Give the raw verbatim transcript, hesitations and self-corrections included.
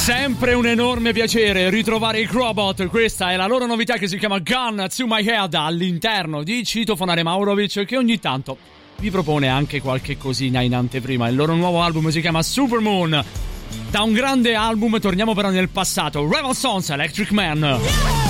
Sempre un enorme piacere ritrovare i Crobot. Questa è la loro novità che si chiama Gun to My Head, all'interno di Citofonare Maurovic, che ogni tanto vi propone anche qualche cosina in anteprima. Il loro nuovo album si chiama Supermoon. Da un grande album torniamo però nel passato. Rival Sons, Electric Man.